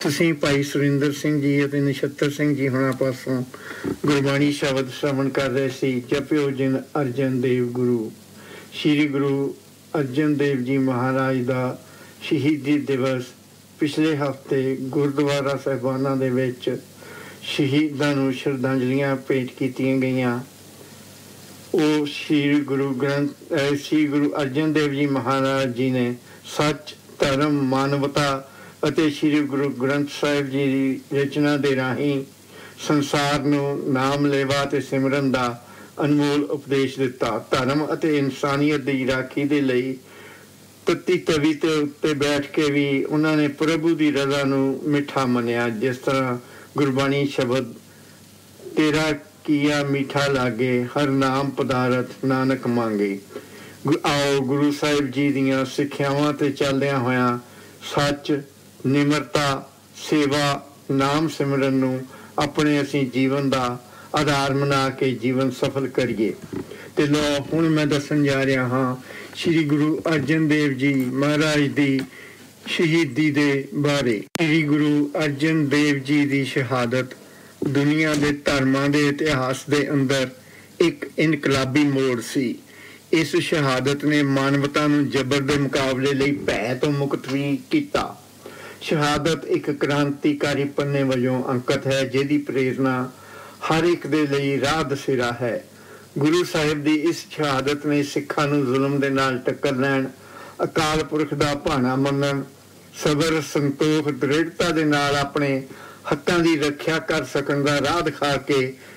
ਤੁਸੀਂ ਭਾਈ ਸੁਰਿੰਦਰ ਸਿੰਘ ਜੀ ਅਤੇ ਨਛੱਤਰ ਸਿੰਘ ਜੀ ਹੁਣਾਂ ਪਾਸੋਂ ਗੁਰਬਾਣੀ ਸ਼ਬਦ ਸ਼ਰਵਣ ਕਰ ਰਹੇ ਸੀ। ਜਪਿਓ ਜਿਨ ਅਰਜਨ ਦੇਵ ਗੁਰੂ। ਸ਼੍ਰੀ ਗੁਰੂ ਅਰਜਨ ਦੇਵ ਜੀ ਮਹਾਰਾਜ ਦਾ ਸ਼ਹੀਦੀ ਦਿਵਸ ਪਿਛਲੇ ਹਫ਼ਤੇ ਗੁਰਦੁਆਰਾ ਸਾਹਿਬਾਨਾਂ ਦੇ ਵਿੱਚ ਸ਼ਹੀਦਾਂ ਨੂੰ ਸ਼ਰਧਾਂਜਲੀਆਂ ਭੇਟ ਕੀਤੀਆਂ ਗਈਆਂ। ਉਹ ਸ਼੍ਰੀ ਗੁਰੂ ਅਰਜਨ ਦੇਵ ਜੀ ਮਹਾਰਾਜ ਜੀ ਨੇ ਸੱਚ, ਧਰਮ, ਮਾਨਵਤਾ ਅਤੇ ਸ਼੍ਰੀ ਗੁਰੂ ਗ੍ਰੰਥ ਸਾਹਿਬ ਜੀ ਦੀ ਰਚਨਾ ਦੇ ਰਾਹੀਂ ਸੰਸਾਰ ਨੂੰ ਨਾਮ ਲੇਵਾ ਅਤੇ ਸਿਮਰਨ ਦਾ ਅਨਮੋਲ ਉਪਦੇਸ਼ ਦਿੱਤਾ। ਧਰਮ ਅਤੇ ਇਨਸਾਨੀਅਤ ਦੀ ਰਾਖੀ ਦੇ ਲਈ ਤੱਤੀ ਤਵੀ ਦੇ ਉੱਤੇ ਬੈਠ ਕੇ ਵੀ ਉਹਨਾਂ ਨੇ ਪ੍ਰਭੂ ਦੀ ਰਜ਼ਾ ਨੂੰ ਮਿੱਠਾ ਮੰਨਿਆ। ਜਿਸ ਤਰ੍ਹਾਂ ਗੁਰਬਾਣੀ ਸ਼ਬਦ ਤੇਰਾ ਕੀਆ ਮਿੱਠਾ ਲਾਗੇ, ਹਰ ਨਾਮ ਪਦਾਰਥ ਨਾਨਕ ਮੰਗੇ। ਆਓ ਗੁਰੂ ਸਾਹਿਬ ਜੀ ਦੀਆਂ ਸਿੱਖਿਆਵਾਂ 'ਤੇ ਚੱਲਦਿਆਂ ਹੋਇਆਂ ਸੱਚ, ਨਿਮਰਤਾ, ਸੇਵਾ, ਨਾਮ ਸਿਮਰਨ ਨੂੰ ਆਪਣੇ ਅਸੀਂ ਜੀਵਨ ਦਾ ਆਧਾਰ ਬਣਾ ਕੇ ਜੀਵਨ ਸਫਲ ਕਰੀਏ। ਤੇ ਲੋ ਹੁਣ ਮੈਂ ਦੱਸਣ ਜਾ ਰਿਹਾ ਹਾਂ ਸ਼੍ਰੀ ਗੁਰੂ ਅਰਜਨ ਦੇਵ ਜੀ ਮਹਾਰਾਜ ਦੀ ਸ਼ਹੀਦੀ ਦੇ ਬਾਰੇ। ਸ਼੍ਰੀ ਗੁਰੂ ਅਰਜਨ ਦੇਵ ਜੀ ਦੀ ਸ਼ਹਾਦਤ ਦੁਨੀਆ ਦੇ ਧਰਮਾਂ ਦੇ ਇਤਿਹਾਸ ਦੇ ਅੰਦਰ ਇੱਕ ਇਨਕਲਾਬੀ ਮੋੜ ਸੀ। ਇਸ ਸ਼ਹਾਦਤ ਨੇ ਮਾਨਵਤਾ ਨੂੰ ਜ਼ਬਰ ਦੇ ਮੁਕਾਬਲੇ ਲਈ ਭੈ ਤੋਂ ਮੁਕਤ ਵੀ ਕੀਤਾ। ਸ਼ਹਾਦਤ ਇੱਕ ਕ੍ਰਾਂਤੀਕਾਰੀ ਪੰਨੇ ਵਜੋਂ ਅੰਕਿਤ ਹੈ, ਜਿਹਦੀ ਪ੍ਰੇਰਨਾ ਹਰ ਇੱਕ ਦੇ ਲਈ ਰਾਹ ਦਸੇਰਾ ਹੈ। ਗੁਰੂ ਸਾਹਿਬ ਦੀ ਇਸ ਸ਼ਹਾਦਤ ਨੇ ਸਿੱਖਾਂ ਨੂੰ ਜ਼ੁਲਮ ਦੇ ਨਾਲ ਟੱਕਰ ਲੈਣ, ਅਕਾਲ ਪੁਰਖ ਦਾ ਭਾਣਾ ਮੰਨਣ, ਸਬਰ, ਸੰਤੋਖ, ਦ੍ਰਿੜਤਾ ਦੇ ਨਾਲ ਆਪਣੇ ਹੱਕਾਂ ਦੀ ਰੱਖਿਆ ਕਰ ਸਕਣ ਦਾ ਰਾਹ ਦਿਖਾ ਕੇ